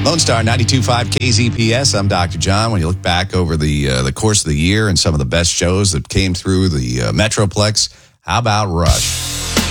Lone Star 92.5 KZPS. I'm Dr. John. When you look back over the course of the year and some of the best shows that came through the Metroplex, how about Rush?